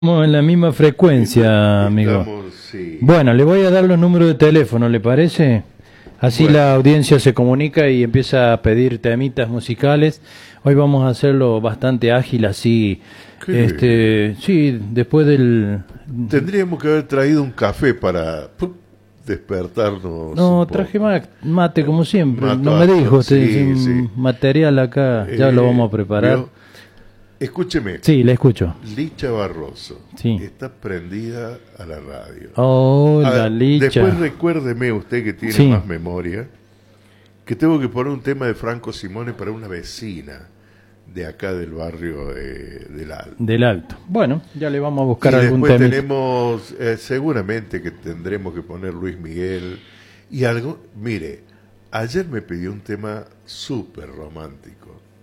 Estamos en la misma frecuencia, amigo. Estamos, sí. Bueno, le voy a dar los números de teléfono, ¿le parece? Así Bueno. la audiencia se comunica y empieza a pedir temitas musicales. Hoy vamos a hacerlo bastante ágil, así. Sí, después del. Tendríamos que haber traído un café para despertarnos. No, un traje poco. mate como siempre. Mate, No me dijo usted, sí, sin sí. material acá. Ya lo vamos a preparar. ¿Vio? Escúcheme. Sí, le escucho. Licha Barroso Sí. está prendida a la radio. Hola, Licha. Después recuérdeme usted que tiene Sí. más memoria, que tengo que poner un tema de Franco Simone para una vecina de acá del barrio del Alto. Del Alto. Bueno, ya le vamos a buscar Y algún después tema. tenemos, seguramente que tendremos que poner Luis Miguel y algo. Mire, ayer me pidió un tema súper romántico.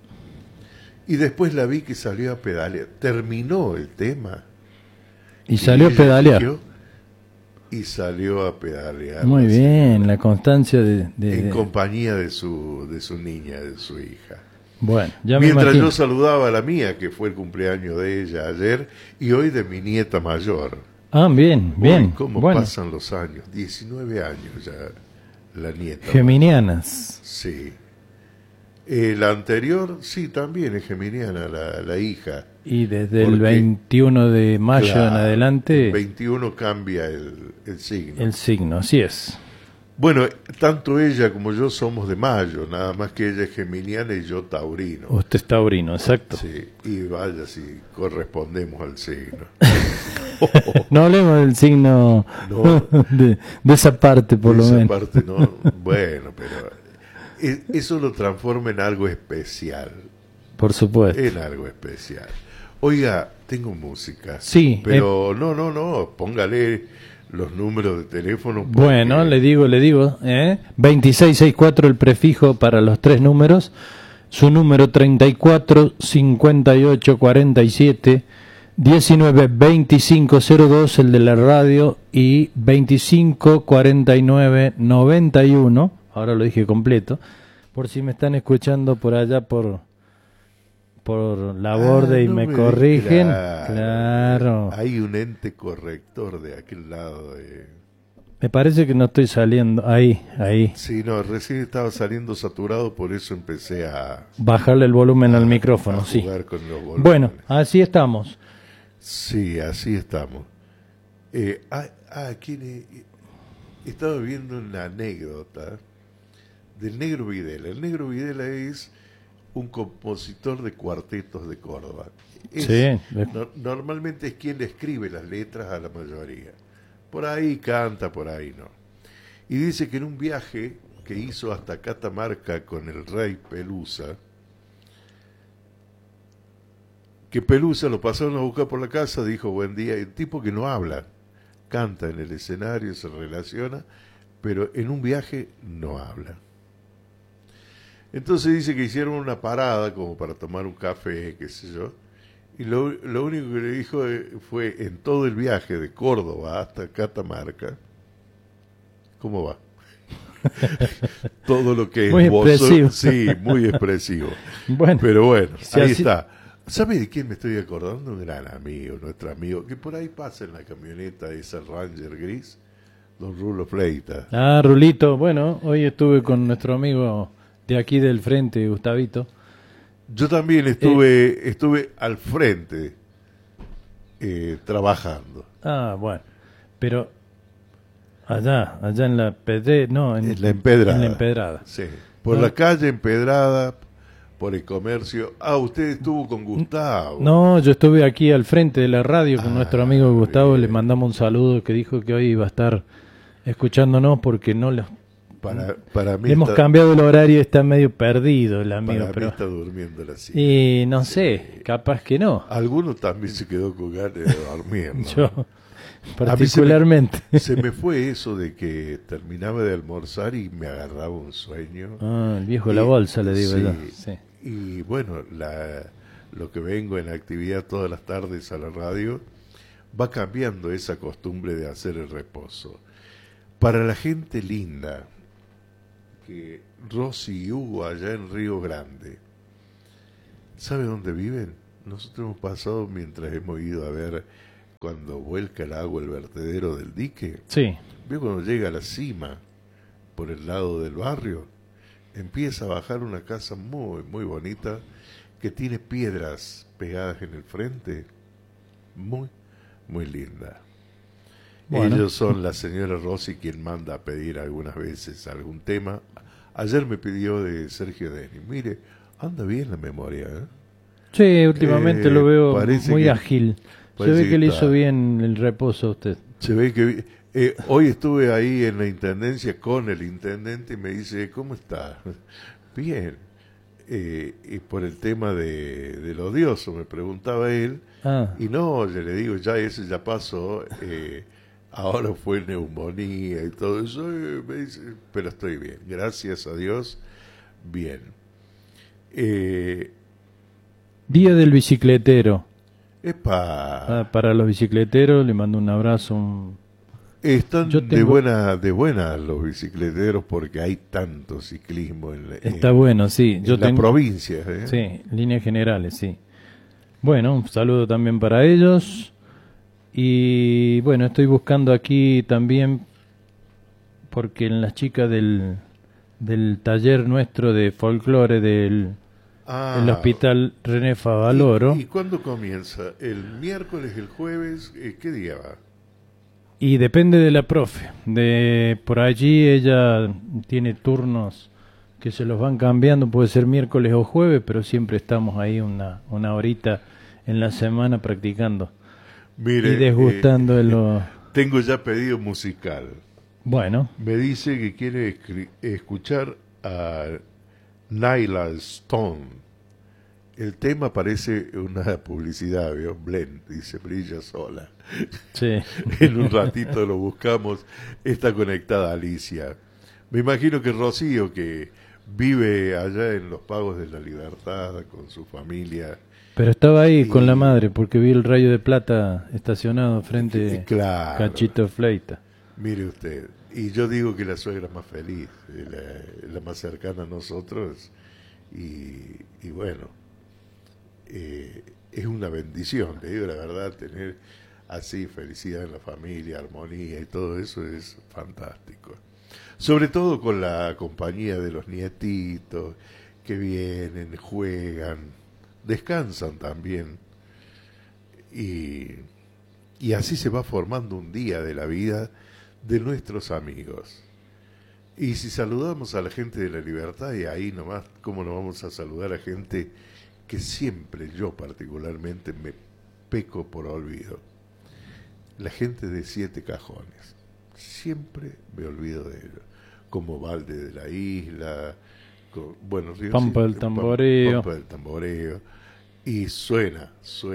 Y después la vi que salió a pedalear. Terminó el tema. Y salió a ella pedalear. eligió y salió a pedalear. Muy así, bien, la constancia en compañía de su niña, de su hija. Bueno, ya me Mientras imagino. yo saludaba a la mía, que fue el cumpleaños de ella ayer, y hoy de mi nieta mayor. Ah, bien, bien. Uy, cómo Bueno, pasan los años. 19 años ya la nieta. geminianas. Sí. La anterior, sí, también es geminiana, la hija. Y desde el Porque, 21 de mayo en claro, adelante, el 21 cambia el signo. el signo, así es. Bueno, tanto ella como yo somos de mayo, nada más que ella es geminiana y yo taurino. Usted es taurino, exacto. Sí, y vaya si correspondemos al signo. No hablemos del signo No. de esa parte, por lo Esa menos. parte no, bueno, pero eso lo transforma en algo especial, Por supuesto. en algo especial. Oiga, tengo música. Sí, Pero no, póngale los números de teléfono. Porque, Bueno, le digo, 2664 el prefijo para los tres números, su número 34 58 47 19 25 02 el de la radio y 25 49 91, ahora lo dije completo, por si me están escuchando por allá por la borde y no me corrigen, claro. claro. Hay un ente corrector de aquel lado de... Me parece que no estoy saliendo. Ahí. Sí, no, recién estaba saliendo saturado, por eso empecé a Bajarle el volumen al micrófono, sí. jugar con los volúmenes. Bueno, así estamos. Sí, así estamos. Estaba viendo una anécdota del Negro Videla. El Negro Videla es un compositor de cuartetos de Córdoba. Sí. Normalmente es quien le escribe las letras a la mayoría. Por ahí canta, por ahí no. Y dice que en un viaje que hizo hasta Catamarca con el rey Pelusa, que Pelusa lo pasaron a buscar por la casa, dijo buen día, el tipo que no habla, canta en el escenario, se relaciona, pero en un viaje no habla. Entonces dice que hicieron una parada como para tomar un café, qué sé yo, y lo único que le dijo fue en todo el viaje de Córdoba hasta Catamarca, ¿cómo va? Todo lo que Muy expresivo. Sí, muy expresivo. Bueno, Pero bueno, si ahí así- está. ¿Sabe de quién me estoy acordando? Un gran amigo, nuestro amigo, que por ahí pasa en la camioneta esa Ranger gris, don Rulo Fleitas. Ah, Rulito, bueno, hoy estuve con nuestro amigo de aquí del frente, Gustavito. Yo también estuve al frente trabajando. Ah, bueno, pero allá en la no, En la empedrada. En la empedrada. Sí. Por Ah. la calle empedrada, por el comercio. Ah, usted estuvo con Gustavo. No, yo estuve aquí al frente de la radio con nuestro amigo Gustavo, bien. le mandamos un saludo que dijo que hoy iba a estar escuchándonos porque no le Para mí hemos está, cambiado el horario y está medio perdido el amigo, para mí pero está durmiendo la silla. y no sé, capaz que no. Alguno también se quedó con ganas de dormir, ¿no? Yo A mí particularmente. se me fue eso de que terminaba de almorzar y me agarraba un sueño. Ah, el viejo de la bolsa le digo sí, yo. Sí. Y bueno, lo que vengo en actividad todas las tardes a la radio va cambiando esa costumbre de hacer el reposo. Para la gente linda, que Rosy y Hugo allá en Río Grande, ¿sabe dónde viven? Nosotros hemos pasado mientras hemos ido a ver cuando vuelca el agua el vertedero del dique? Sí. ¿Vio cuando llega a la cima, por el lado del barrio? Empieza a bajar una casa muy, muy bonita, que tiene piedras pegadas en el frente, muy, muy linda. Bueno. Ellos son la señora Rossi quien manda a pedir algunas veces algún tema. Ayer me pidió de Sergio Denis. Mire, anda bien la memoria, ¿eh? Sí, últimamente lo veo muy que, ágil. Se ve que le está, hizo bien el reposo a usted. Se ve que hoy estuve ahí en la intendencia con el intendente y me dice, ¿cómo está? Bien. Y por el tema del odioso me preguntaba él. Y no, yo le digo, ya ese ya pasó. Ahora fue neumonía y todo eso. Me dice, pero estoy bien, gracias a Dios, bien. Día del bicicletero. Epa. Para los bicicleteros le mando un abrazo. Están de buena los bicicleteros porque hay tanto ciclismo está bueno, sí. En la provincia. Sí, líneas generales, sí. Bueno, un saludo también para ellos. Y bueno, estoy buscando aquí también, porque en las chicas del taller nuestro de folclore del el Hospital René Favaloro. ¿Y cuándo comienza? ¿El miércoles, el jueves? ¿Qué día va? Y depende de la profe. Por allí ella tiene turnos que se los van cambiando, puede ser miércoles o jueves, pero siempre estamos ahí una horita en la semana practicando. Mire, y desgustando tengo ya pedido musical. Bueno. Me dice que quiere escuchar a Nyla Stone. El tema parece una publicidad, ¿vio? Blend, dice, brilla sola. Sí. En un ratito lo buscamos. Está conectada Alicia. Me imagino que Rocío, que vive allá en los Pagos de la Libertad con su familia. Pero estaba ahí con la madre, porque vi el Rayo de Plata estacionado frente a Cachito Fleita. Mire usted, y yo digo que la suegra más feliz, la más cercana a nosotros, y bueno, es una bendición, le digo la verdad, tener así felicidad en la familia, armonía y todo eso es fantástico. Sobre todo con la compañía de los nietitos que vienen, juegan, descansan también, y así se va formando un día de la vida de nuestros amigos. Y si saludamos a la gente de la Libertad, y ahí nomás, ¿cómo no vamos a saludar a gente que siempre, yo particularmente, me peco por olvido? La gente de 7 Cajones. Siempre me olvido de ellos. Como Valde de la Isla, bueno, Pampa del Tamboreo. Pampa del Tamboreo. Y suena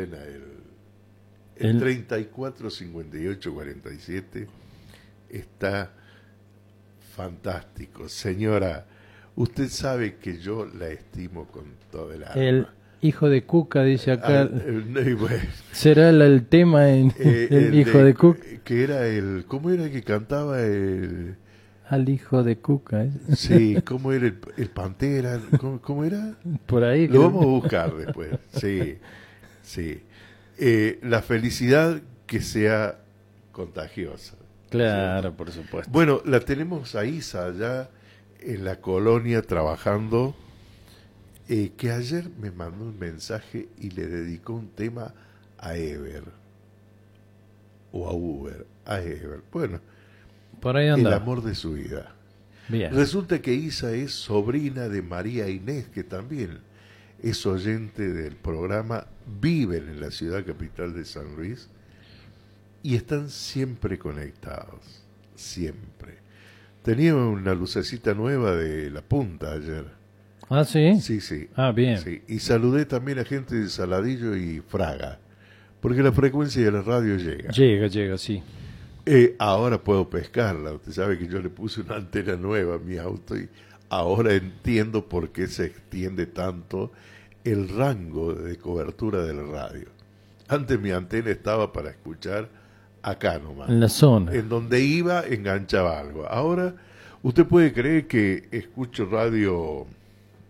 el 34 58 47 está fantástico. Señora, usted sabe que yo la estimo con todo el alma. El hijo de Cuca, dice acá. Bueno, ¿será el tema en el hijo de Cuca? Que era ¿cómo era que cantaba el? Al hijo de Cuca. Sí, ¿cómo era el Pantera? ¿Cómo era? Por ahí. Lo vamos a buscar después. Sí, sí. La felicidad que sea contagiosa. Claro, ¿sí? por supuesto. Bueno, la tenemos a Isa allá en la colonia trabajando, que ayer me mandó un mensaje y le dedicó un tema a Ever. O a Uber, a Ever. Bueno, por ahí anda. El amor de su vida. Bien. Resulta que Isa es sobrina de María Inés, que también es oyente del programa, viven en la ciudad capital de San Luis y están siempre conectados, siempre. Tenía una lucecita nueva de La Punta ayer. ¿Ah, sí? Sí, sí. Ah, bien. Sí. Y saludé también a gente de Saladillo y Fraga, porque la frecuencia de la radio llega. Llega, sí. Ahora puedo pescarla. Usted sabe que yo le puse una antena nueva a mi auto y ahora entiendo por qué se extiende tanto el rango de cobertura de la radio. Antes mi antena estaba para escuchar acá nomás. En la zona. En donde iba enganchaba algo. Ahora, usted puede creer que escucho radio,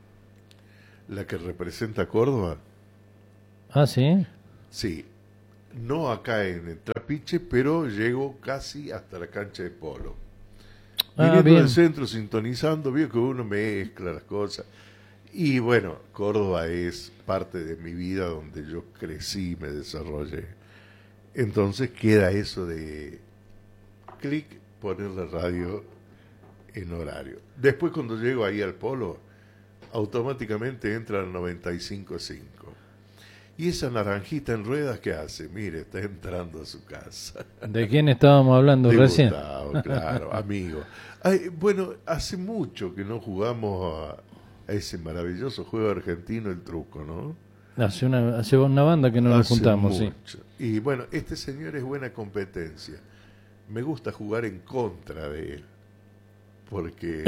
la que representa Córdoba. Ah, sí. Sí. no acá en el Trapiche, pero llego casi hasta la cancha de polo. Viniendo bien. del centro, sintonizando, veo que uno mezcla las cosas. Y bueno, Córdoba es parte de mi vida donde yo crecí, me desarrollé. Entonces queda eso de clic, poner la radio en horario. Después cuando llego ahí al polo, automáticamente entra al 95.5. Y esa naranjita en ruedas, ¿qué hace? Mire, está entrando a su casa. ¿De quién estábamos hablando De recién? Gustavo, claro, amigo. Ay, bueno, hace mucho que no jugamos a ese maravilloso juego argentino, el truco, ¿no? Hace una banda que no nos Hace juntamos, sí. mucho. Y bueno, este señor es buena competencia. Me gusta jugar en contra de él. Porque...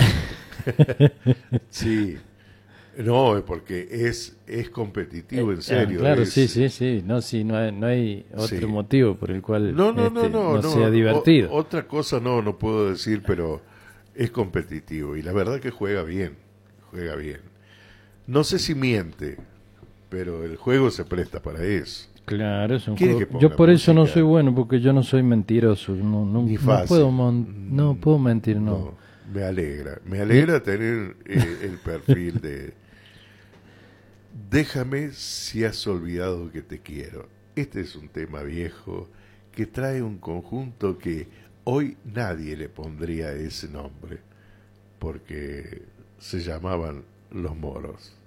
sí. No, porque es competitivo, en serio. Claro, es, sí. No hay otro sí. motivo por el cual no sea divertido. Otra cosa no puedo decir, pero es competitivo. Y la verdad que juega bien. Juega bien. No sé si miente, pero el juego se presta para eso. Claro, es un ¿Quiere juego. que ponga Yo por eso no música? soy bueno, porque yo no soy mentiroso. Ni fácil. No puedo mentir, no. Me alegra tener el perfil de déjame si has olvidado que te quiero. Este es un tema viejo que trae un conjunto que hoy nadie le pondría ese nombre porque se llamaban Los Moros.